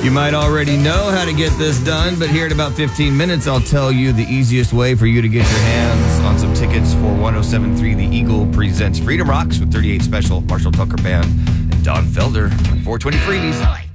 You might already know how to get this done, but here in about 15 minutes, I'll tell you the easiest way for you to get your hands on some tickets for 1073 The Eagle presents Freedom Rocks with 38 Special, Marshall Tucker Band, and Don Felder, 420 Freebies.